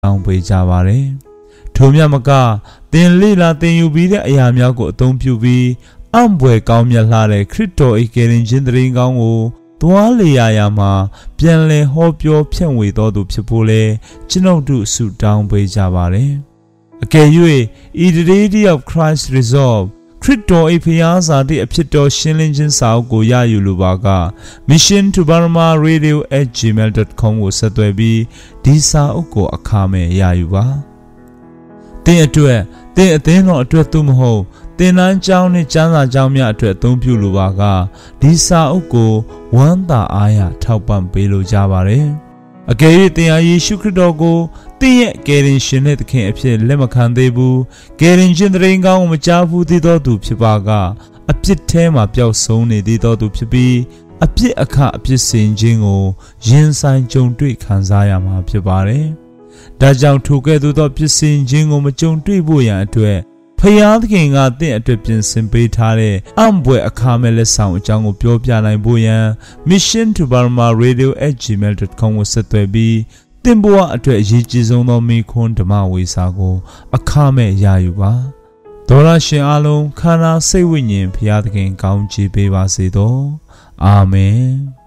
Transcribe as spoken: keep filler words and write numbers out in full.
တောင်းပေးကြပါတယ်။ထို့မြတ်မကသင်လေ့လာသင်ယူပြီးတဲ့အရာများကိုအသုံးပြုပြီးအံ့ဖွယ်ကောင်းမြတ်လှတဲ့ခရစ်တော်၏ကယ်တင်ခြင်းသတင်းကောင်းကိုသွားလေရာရာမှာပြန်လည်ဟောပြောဖြန့်ဝေတော်သူဖြစ်ဖို့လဲကျွန်ုပ်တို့ဆုတောင်းပေးကြပါတယ်။အကယ်၍ in the day of Christ resolve ခရစ်တော်၏ဖျားစာသည့်အဖြစ်တော်ရှင်းလင်းခြင်းစာအုပ်ကိုရယူလိုပါက mission to burma radio at gmail dot com ကိုဆက်သွယ်ပြီးဒီစာအုပ်ကိုအခမဲ့ရယူပါ။သင်အတွက်သင်အသင်းတော်အတွက်သို့မဟုတ်သင်တန်းကျောင်းနှင့်ကျမ်းစာကျောင်းများအတွက်အသုံးပြုလိုပါကဒီစာအုပ်ကိုဝမ်းသာအားရထောက်ပံ့ပေးလိုကြပါတယ်။အကယ်၍သင်ဟာယေရှုခရစ်တော်ကိုသင်ရဲ့ကယ်တင်ရှင်နဲ့သခင်အဖြစ်လက်မခံသေးဘူးကယ်တင်ရှင်သတင်းကောင်းကိုမကြားဘူးသေးသောသူဖြစ်ပါကအပြစ်ထဲမှာပျောက်ဆုံးနေသေးသောသူဖြစ်ပြီးအပြစ်အခအပြစ်စင်ခြင်းကိုရင်ဆိုင်ကြုံတွေ့ခံစားရမှာဖြစ်ပါတယ်။ဒါကြောင့်ထိုကဲ့သို့သောပြစ်စင်ခြင်းကိုမကြုံတွေ့ဖို့ရန်အတွက်ဖျားသခင်ကသင်အတွက်ပြင်ဆင်ပေးထားတဲ့အံ့ဖွယ်အခါမဲ့လက်ဆောင်အကြောင်းကိုပြောပြနိုင်ဖို့ရန် mission to burma radio at gmail dot com ကိုဆက်သွယ်ပြီးသင်ဘဝအတွက်အရေးကြီးဆုံးသောမိခွန်းဓမ္မဝေစာကိုအခမဲ့ရယူပါဒေါရရှင်အားလုံးခန္ဓာစိတ်ဝိညာဉ်ဖျားသခင်ကောင်းချီးပေးပါစေသောအာမင်